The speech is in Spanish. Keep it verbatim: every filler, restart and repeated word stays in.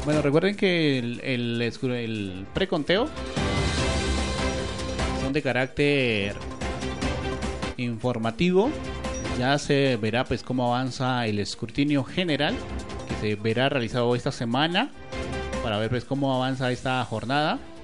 Bueno, recuerden que el, el, escru- el preconteo son de carácter informativo. Ya se verá pues cómo avanza el escrutinio general, que se verá realizado esta semana, para ver pues cómo avanza esta jornada.